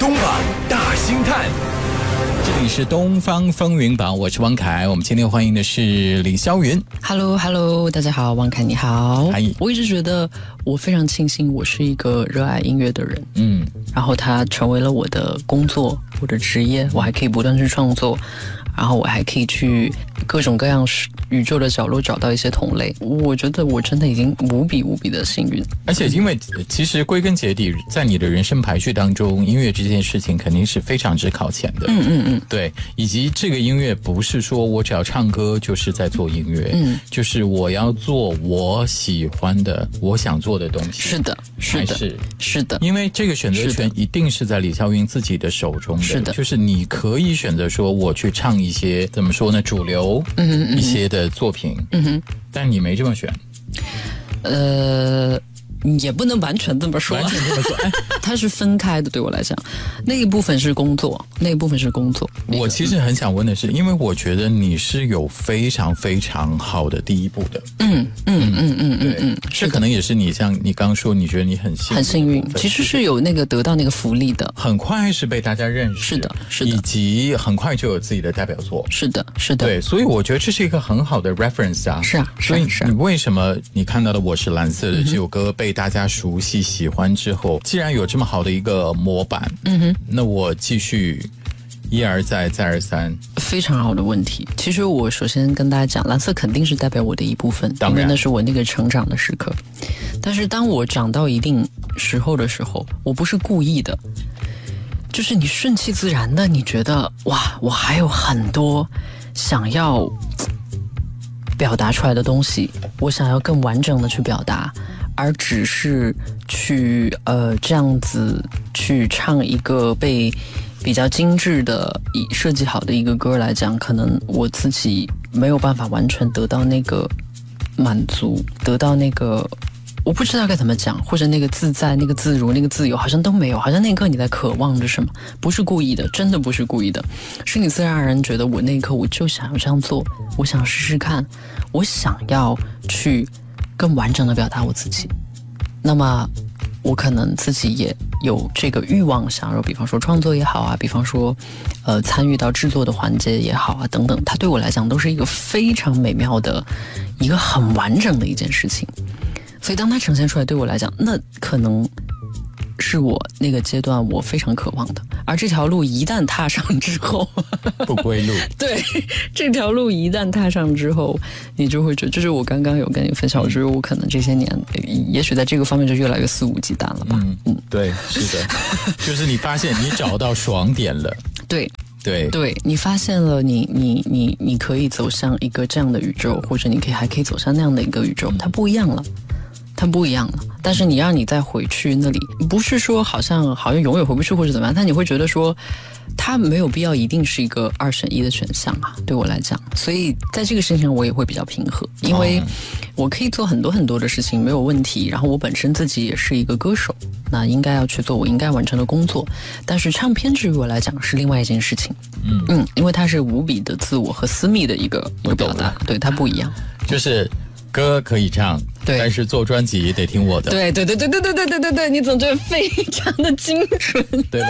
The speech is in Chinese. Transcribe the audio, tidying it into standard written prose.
东港大星探， 这里是东方风云榜，我是汪凯。我们今天欢迎的是李霄云。 Hello， 大家好，汪凯你好。 嗨。 我一直觉得我非常庆幸我是一个热爱音乐的人，然后它成为了我的工作，我的职业，我还可以不断去创作，然后我还可以去各种各样宇宙的角落找到一些同类。我觉得我真的已经无比的幸运。 而且因为其实归根结底，在你的人生排序当中，音乐这件事情肯定是非常之靠前的。对，以及这个音乐不是说我只要唱歌就是在做音乐，就是我要做我喜欢的我想做的东西。是的，因为这个选择权一定是在李霄云自己的手中的。是的，就是你可以选择说我去唱一些怎么说呢，主流一些的作品，但你没这么选。 也不能完全这么说，它是分开的。对我来讲，那一部分是工作， 我其实很想问的是，因为我觉得你是有非常非常好的第一步的。这可能也是你像你刚刚说，你觉得你很幸运， 其实是有那个得到那个福利的， 很快是被大家认识， 是的， 以及很快就有自己的代表作， 是的， 对，所以我觉得这是一个很好的 reference 啊。 是啊， 所以你为什么你看到的《我是蓝色的》这首歌被大家熟悉喜欢之后，既然有这么好的一个模板，那我继续一而再再而三。 非常好的问题。其实我首先跟大家讲，蓝色肯定是代表我的一部分，因为那是我那个成长的时刻。但是当我长到一定时候的时候，我不是故意的，就是你顺其自然的，你觉得哇，我还有很多想要表达出来的东西，我想要更完整的去表达，而只是去这样子去唱一个被比较精致的设计好的一个歌来讲，可能我自己没有办法完全得到那个满足，得到那个我不知道该怎么讲，或者那个自在、那个自如、那个自由，好像都没有，好像那一刻你在渴望着什么，不是故意的，真的不是故意的，是你自然而然觉得我那一刻我就想要这样做，我想试试看，我想要去更完整的表达我自己。那么我可能自己也有这个欲望，想要比方说创作也好啊，比方说参与到制作的环节也好啊等等，它对我来讲都是一个非常美妙的一个很完整的一件事情。所以当它呈现出来，对我来讲，那可能是我那个阶段我非常渴望的。而这条路一旦踏上之后， 不归路。对， 这条路一旦踏上之后，你就会觉得，就是我刚刚有跟你分享，我觉得我可能这些年，也许在这个方面就越来越肆无忌惮了吧。 对，是的，就是你发现你找到爽点了。对，你发现了你可以走向一个这样的宇宙，或者你还可以走向那样的一个宇宙，它不一样了。但是你让你再回去那里，不是说好像永远回不去或者怎么样，但你会觉得说它没有必要一定是一个2选1的选项啊，对我来讲。所以在这个事情上我也会比较平和，因为我可以做很多的事情没有问题，然后我本身自己也是一个歌手，那应该要去做我应该完成的工作。但是唱片至于我来讲是另外一件事情，因为它是无比的自我和私密的一个表达，对，它不一样。 就是歌可以唱，但是做专辑得听我的。 对，你总觉得非常的精准， 对吧？